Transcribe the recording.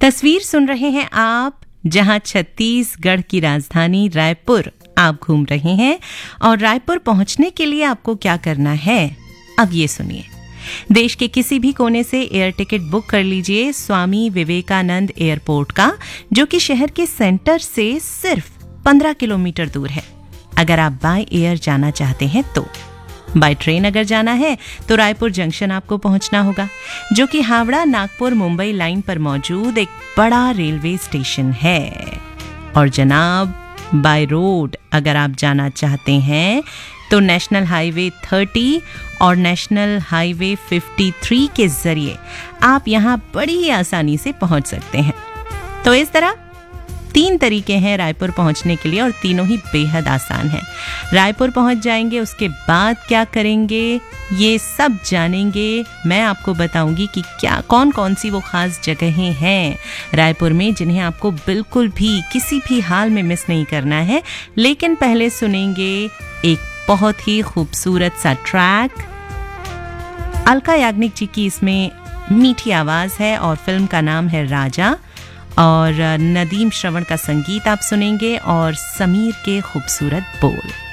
तस्वीर सुन रहे हैं आप, जहां छत्तीसगढ़ की राजधानी रायपुर आप घूम रहे हैं। और रायपुर पहुंचने के लिए आपको क्या करना है, अब ये सुनिए। देश के किसी भी कोने से एयर टिकट बुक कर लीजिए स्वामी विवेकानंद एयरपोर्ट का, जो कि शहर के सेंटर से सिर्फ 15 किलोमीटर दूर है। अगर आप बाय एयर जाना चाहते हैं तो बाय ट्रेन अगर जाना है तो रायपुर जंक्शन आपको पहुंचना होगा, जो कि हावड़ा नागपुर मुंबई लाइन पर मौजूद एक बड़ा रेलवे स्टेशन है। और जनाब, बाय रोड अगर आप जाना चाहते हैं तो नेशनल हाईवे 30 और नेशनल हाईवे 53 के जरिए आप यहां बड़ी ही आसानी से पहुंच सकते हैं। तो इस तरह 3 तरीके हैं रायपुर पहुंचने के लिए और तीनों ही बेहद आसान हैं। रायपुर पहुंच जाएंगे, उसके बाद क्या करेंगे ये सब जानेंगे। मैं आपको बताऊंगी कि क्या कौन कौन सी वो खास जगहें हैं रायपुर में जिन्हें आपको बिल्कुल भी किसी भी हाल में मिस नहीं करना है। लेकिन पहले सुनेंगे एक बहुत ही खूबसूरत सा ट्रैक। अलका याग्निक जी की इसमें मीठी आवाज है और फिल्म का नाम है राजा। और नदीम श्रवण का संगीत आप सुनेंगे और समीर के खूबसूरत बोल।